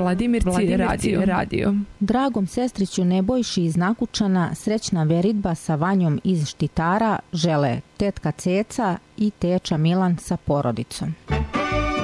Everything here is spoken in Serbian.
Vladimirci radio. Dragom sestriću Nebojši iz Nakučana srećna veridba sa Vanjom iz Štitara žele tetka Ceca i teča Milan sa porodicom.